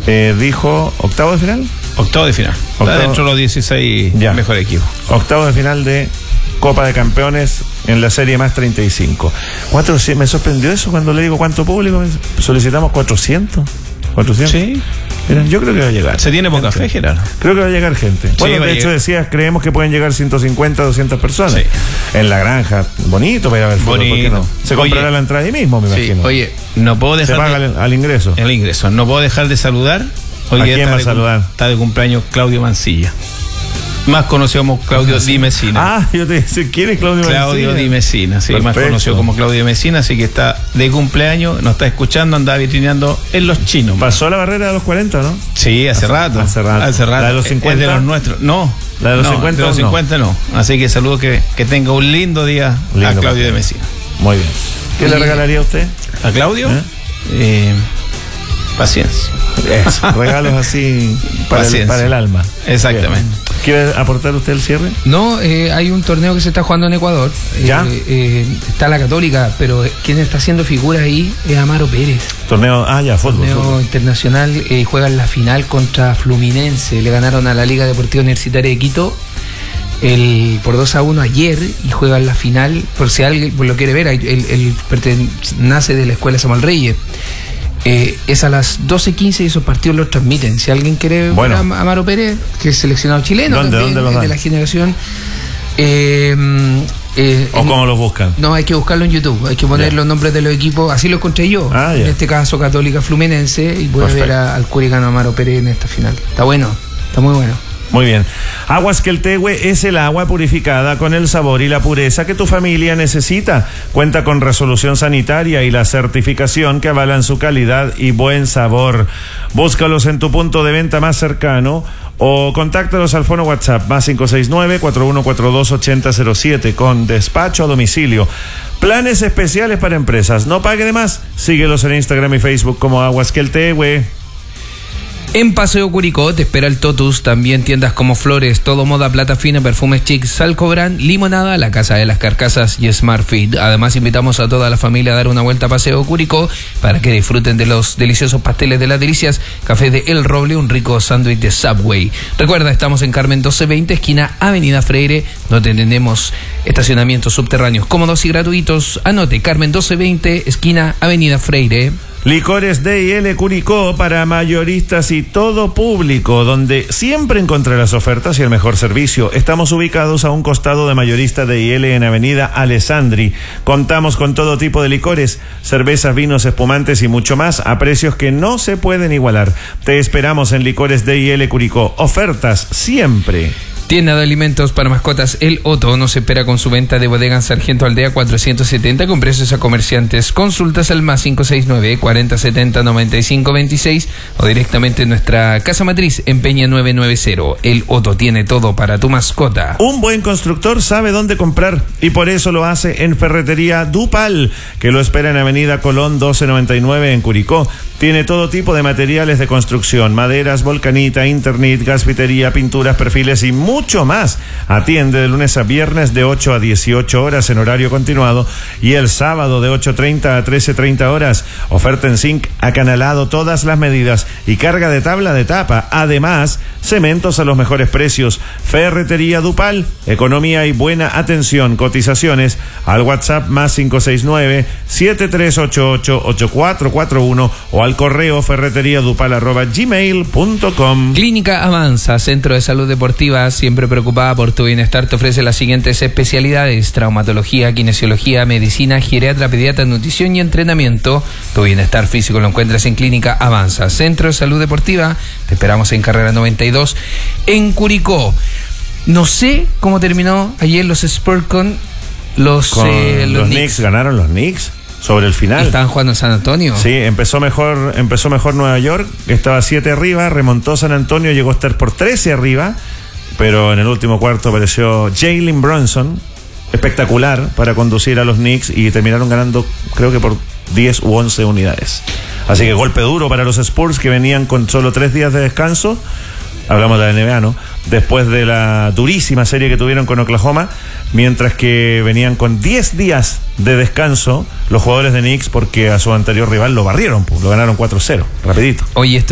dijo octavo de final. Octavo de final. Está dentro de los 16 mejores equipos. Octavo de final de Copa de Campeones en la serie más 35. Me sorprendió eso cuando le digo cuánto público. Solicitamos 400. Sí. Miren, yo creo que va a llegar. Se tiene poca fe, Gerardo. Creo que va a llegar gente. Sí, bueno, de hecho decías, creemos que pueden llegar 150, 200 personas. Sí. En la granja, bonito para ir a ver fútbol, ¿por qué no? Se comprará la entrada ahí mismo, me imagino. Oye, no puedo dejar. Se paga al ingreso. El ingreso. No puedo dejar de saludar. Hoy ¿a quién va a saludar? Está de cumpleaños Claudio Mancilla. Más conocido como Claudio Di Messina. Yo te decía, ¿quién es Claudio Messina? Claudio Di Messina, sí, perfecto. Más conocido como Claudio Messina, así que está de cumpleaños, nos está escuchando, andaba vitrineando en Los Chinos. ¿Pasó la barrera de los 40, no? Sí, hace rato. ¿La de los 50? Es de los nuestros. No. ¿La de los 50? De los 50 no. Así que saludo que tenga un lindo día a Claudio Di Messina. Muy bien. ¿Qué le regalaría a usted? ¿A Claudio? Paciencia. Eso, regalos así para el alma. Exactamente. Bien. ¿Quiere aportar usted el cierre? No, hay un torneo que se está jugando en Ecuador. ¿Ya? Está la Católica, pero quien está haciendo figuras ahí es Amaro Pérez. Torneo, fútbol. Torneo internacional, juegan la final contra Fluminense. Le ganaron a la Liga Deportiva Universitaria de Quito por 2-1 ayer y juegan la final. Por si alguien lo quiere ver, él nace de la Escuela Samuel Reyes. Es a las 12:15 y esos partidos los transmiten. Si alguien quiere ver a Amaro Pérez, que es seleccionado chileno, ¿Dónde de la generación. ¿Cómo los buscan? No, hay que buscarlo en YouTube. Hay que poner los nombres de los equipos. Así lo encontré yo. En este caso, Católica Fluminense. Y voy a ver al curicano Amaro Pérez en esta final. Está bueno, está muy bueno. Muy bien. Aguas Queltehue es el agua purificada con el sabor y la pureza que tu familia necesita. Cuenta con resolución sanitaria y la certificación que avalan su calidad y buen sabor. Búscalos en tu punto de venta más cercano o contáctalos al fono WhatsApp más 569-4142-8007 con despacho a domicilio. Planes especiales para empresas. No pague de más. Síguelos en Instagram y Facebook como Aguas Queltehue. En Paseo Curicó te espera el Totus, también tiendas como Flores, Todo Moda, Plata Fina, Perfumes Chic, Salcobran, Limonada, La Casa de las Carcasas y Smart Fit. Además invitamos a toda la familia a dar una vuelta a Paseo Curicó para que disfruten de los deliciosos pasteles de las delicias, café de El Roble, un rico sándwich de Subway. Recuerda, estamos en Carmen 1220, esquina Avenida Freire, donde tenemos estacionamientos subterráneos cómodos y gratuitos. Anote, Carmen 1220, esquina Avenida Freire. Licores D&L Curicó para mayoristas y todo público, donde siempre encontrarás ofertas y el mejor servicio. Estamos ubicados a un costado de mayorista D&L en Avenida Alessandri. Contamos con todo tipo de licores, cervezas, vinos, espumantes y mucho más a precios que no se pueden igualar. Te esperamos en Licores D&L Curicó. Ofertas siempre. Tienda de alimentos para mascotas El Otto nos espera con su venta de bodega en Sargento Aldea 470 con precios a comerciantes. Consultas al más 569-4070-9526 o directamente en nuestra casa matriz en Peña 990. El Otto tiene todo para tu mascota. Un buen constructor sabe dónde comprar y por eso lo hace en Ferretería Dupal, que lo espera en Avenida Colón 1299 en Curicó. Tiene todo tipo de materiales de construcción, maderas, volcanita, internet, gasfitería, pinturas, perfiles y mucho más. Atiende de lunes a viernes de 8 a 18 horas en horario continuado y el sábado de 8:30 a 13:30 horas. Oferta en zinc acanalado, todas las medidas y carga de tabla de tapa. Además, cementos a los mejores precios. Ferretería Dupal, economía y buena atención. Cotizaciones al WhatsApp más 569-7388-8441 o al correo ferreteriadupal@gmail.com. Clínica Avanza, centro de salud deportiva, siempre preocupada por tu bienestar, te ofrece las siguientes especialidades: traumatología, kinesiología, medicina, geriatra, pediatra, nutrición y entrenamiento. Tu bienestar físico lo encuentras en Clínica Avanza, centro de salud deportiva. Te esperamos en Carrera 92 en Curicó. No sé cómo terminó ayer los Spurs con los Knicks. Ganaron los Knicks sobre el final. Estaban jugando en San Antonio. Sí, empezó mejor Nueva York, estaba 7 arriba, remontó San Antonio, llegó a estar por 13 arriba, pero en el último cuarto apareció Jalen Brunson, espectacular para conducir a los Knicks y terminaron ganando, creo que por 10 u 11 unidades. Así que golpe duro para los Spurs, que venían con solo 3 días de descanso. Hablamos de la NBA, ¿no? Después de la durísima serie que tuvieron con Oklahoma, mientras que venían con 10 días de descanso los jugadores de Knicks, porque a su anterior rival lo barrieron, lo ganaron 4-0, rapidito. Oye,